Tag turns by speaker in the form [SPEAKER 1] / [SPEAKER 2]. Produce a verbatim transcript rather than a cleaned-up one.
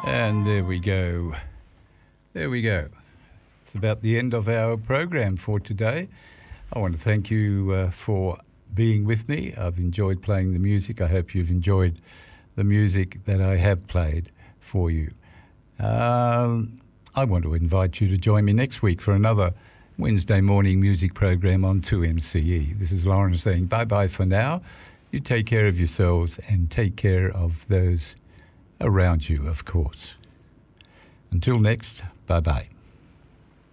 [SPEAKER 1] And there we go. There we go. It's about the end of our program for today. I want to thank you uh, for being with me. I've enjoyed playing the music. I hope you've enjoyed the music that I have played for you. Um, I want to invite you to join me next week for another Wednesday morning music program on two M C E. This is Lauren saying bye-bye for now. You take care of yourselves and take care of those around you, of course. Until next, bye-bye.